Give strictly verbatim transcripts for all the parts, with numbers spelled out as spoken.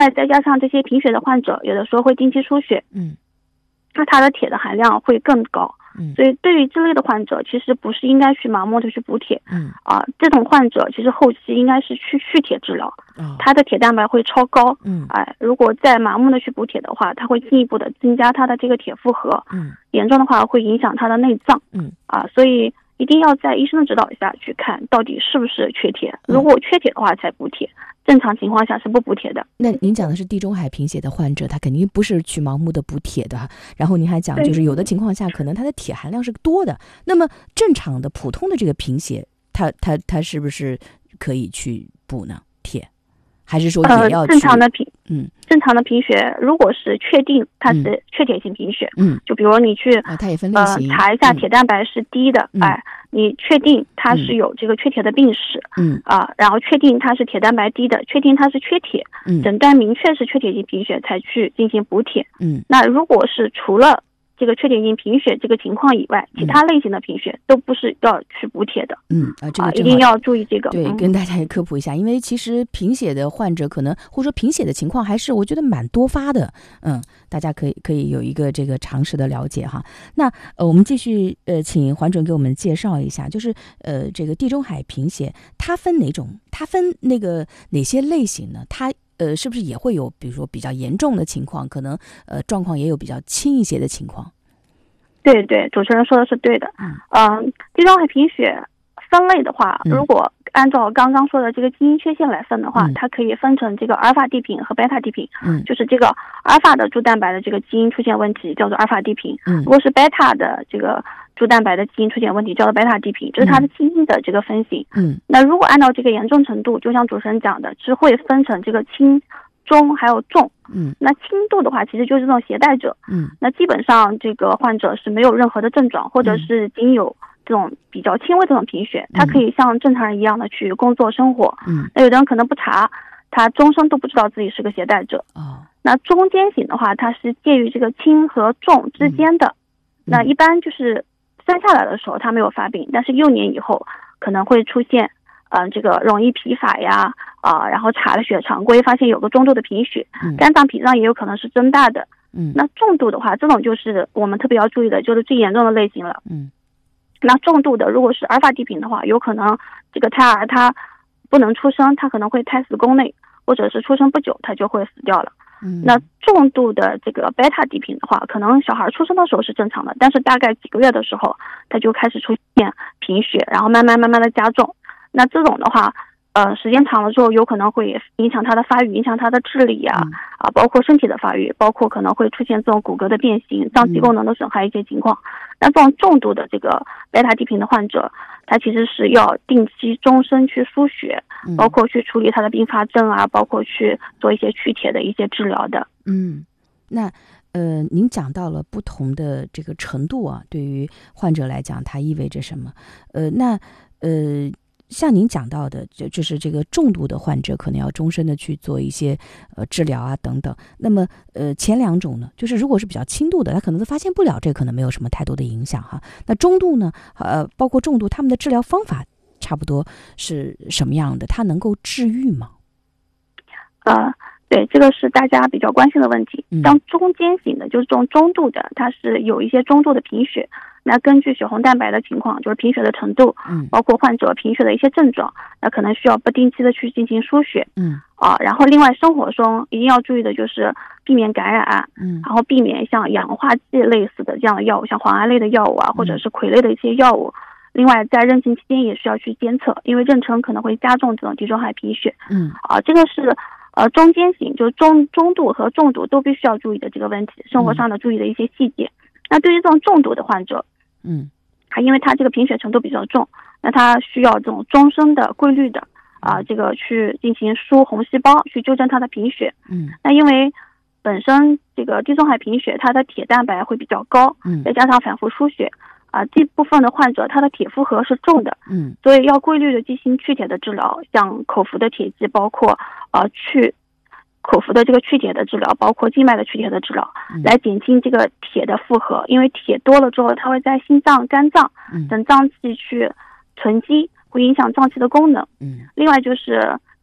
再加上这些贫血的患者有的时候会定期输血， 嗯， 那它的铁的含量会更高。 嗯， 所以对于这类的患者，其实不是应该去盲目的去补铁， 嗯啊，这种患者其实后期应该是去续铁治疗， 哦他的铁蛋白会超高， 嗯哎，如果再盲目的去补铁的话，它会进一步的增加他的这个铁负荷， 嗯严重的话会影响他的内脏， 嗯啊，所以一定要在医生的指导下去看到底是不是缺铁， 嗯如果缺铁的话才补铁，正常情况下是不补铁的。 那您讲的是地中海贫血的患者，他肯定不是去盲目的补铁的哈。然后您还讲，就是有的情况下可能他的铁含量是多的。那么正常的普通的这个贫血，他他他是不是可以去补呢？铁，还是说也要去？ 呃、正常的贫， 嗯， 正常的贫血，如果是确定它是缺铁性贫血， 嗯， 就比如你去啊，它也分类型， 呃查一下铁蛋白是低的， 嗯、 哎，你确定它是有这个缺铁的病史， 嗯啊，然后确定它是铁蛋白低的，确定它是缺铁， 嗯， 诊断明确是缺铁性贫血才去进行补铁， 嗯， 那如果是除了这个缺铁性贫血这个情况以外，其他类型的贫血都不是要去补铁的。 嗯啊，这个啊，一定要注意这个。 对， 嗯、 跟大家也科普一下，因为其实贫血的患者可能或者说贫血的情况还是我觉得蛮多发的，嗯，大家可以可以有一个这个常识的了解哈。那呃，我们继续呃，请黄准给我们介绍一下，就是呃，这个地中海贫血它分哪种？它分那个哪些类型呢？它呃，是不是也会有，比如说比较严重的情况，可能呃状况也有比较轻一些的情况？ 对对，主持人说的是对的。 嗯， 呃、地中海贫血分类的话， 嗯、 如果按照刚刚说的这个基因缺陷来分的话， 嗯、 它可以分成这个阿尔法地贫和贝塔地贫。 嗯， 就是这个阿尔法的珠蛋白的这个基因出现问题叫做阿尔法地贫， 嗯， 如果是贝塔的这个珠蛋白的基因出现问题叫做贝塔地贫，这是它的基因的这个分型。 嗯， 那如果按照这个严重程度，就像主持人讲的，是会分成这个轻、中还有重。 嗯， 那轻度的话，其实就是这种携带者。 嗯， 那基本上这个患者是没有任何的症状，或者是仅有这种比较轻微的这种贫血，他可以像正常人一样的去工作生活。 嗯， 那有的人可能不查，他终生都不知道自己是个携带者。 哦， 那中间型的话，它是介于这个轻和重之间的。嗯、那一般就是生下来的时候他没有发病，但是幼年以后可能会出现。嗯、呃，这个容易疲乏呀，啊、呃，然后查了血常规，发现有个中度的贫血， 嗯、 肝脏脾脏也有可能是增大的。 嗯， 那重度的话，这种就是我们特别要注意的，就是最严重的类型了。 嗯， 那重度的，如果是阿尔法地贫的话，有可能这个胎儿他不能出生，他可能会胎死宫内，或者是出生不久他就会死掉了。 嗯， 那重度的这个贝塔地贫的话，可能小孩出生的时候是正常的，但是大概几个月的时候，他就开始出现贫血，然后慢慢慢慢的加重。那这种的话，呃，时间长了之后，有可能会影响他的发育，影响他的智力啊， 嗯、 啊，包括身体的发育，包括可能会出现这种骨骼的变形、脏器功能的损害一些情况。嗯、那这种重度的这个贝塔地贫的患者，他其实是要定期终身去输血， 嗯、 包括去处理他的并发症啊，包括去做一些去铁的一些治疗的。 嗯，那。呃，您讲到了不同的这个程度啊，对于患者来讲，它意味着什么？呃，那呃，像您讲到的，就就是这个重度的患者，可能要终身的去做一些呃治疗啊等等。那么呃，前两种呢，就是如果是比较轻度的，他可能都发现不了，这可能没有什么太多的影响哈。那中度呢，呃，包括重度，他们的治疗方法差不多是什么样的？它能够治愈吗？ 呃。对，这个是大家比较关心的问题。像中间型的，就是这种中度的，它是有一些中度的贫血。那根据血红蛋白的情况，就是贫血的程度， 嗯， 包括患者贫血的一些症状，那可能需要不定期的去进行输血， 嗯， 啊，然后另外生活中一定要注意的就是避免感染， 嗯， 然后避免像氧化剂类似的这样的药物，像磺胺类的药物啊，或者是癸类的一些药物。另外，在妊娠期间也需要去监测，因为妊娠可能会加重这种地中海贫血。 嗯， 啊，这个是呃中间型，就是中中度和重度都必须要注意的这个问题，生活上的注意的一些细节。嗯、那对于这种重度的患者， 嗯， 他因为他这个贫血程度比较重，那他需要这种终身的规律的啊、呃，这个去进行输红细胞去纠正他的贫血。 嗯， 那因为本身这个地中海贫血，它的铁蛋白会比较高， 嗯， 再加上反复输血。啊，这部分的患者他的铁负荷是重的， 嗯， 所以要规律的进行去铁的治疗，像口服的铁剂，包括呃去口服的这个去铁的治疗，包括静脉的去铁的治疗， 嗯、 来减轻这个铁的负荷。因为铁多了之后，它会在心脏、肝脏等脏器去囤积，会影响脏器的功能。 嗯， 另外就是像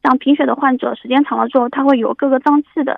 像贫血的患者，时间长了之后，他会有各个脏器的